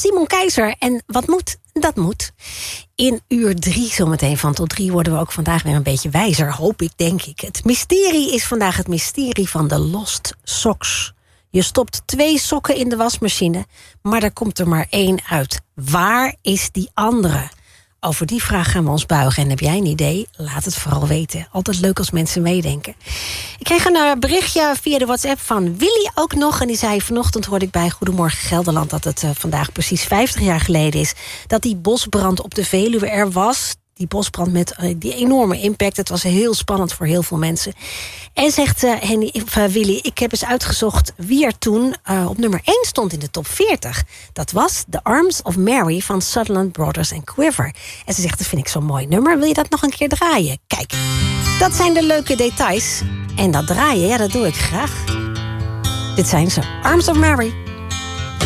Simon Keizer. En wat moet, dat moet. In uur 3 zometeen van tot 3 worden we ook vandaag weer een beetje wijzer, hoop ik, denk ik. Het mysterie is vandaag het mysterie van de lost socks. Je stopt 2 sokken in de wasmachine, maar er komt er maar 1 uit. Waar is die andere? Over die vraag gaan we ons buigen. En heb jij een idee? Laat het vooral weten. Altijd leuk als mensen meedenken. Ik kreeg een berichtje via de WhatsApp van Willy ook nog. En die zei, vanochtend hoorde ik bij Goedemorgen Gelderland... dat het vandaag precies 50 jaar geleden is... dat die bosbrand op de Veluwe er was. Die bosbrand met die enorme impact. Het was heel spannend voor heel veel mensen. En zegt Willy, ik heb eens uitgezocht wie er toen op nummer 1 stond in de top 40. Dat was The Arms of Mary van Sutherland Brothers and Quiver. En ze zegt, dat vind ik zo'n mooi nummer. Wil je dat nog een keer draaien? Kijk, dat zijn de leuke details. En dat draaien, ja, dat doe ik graag. Dit zijn ze, Arms of Mary.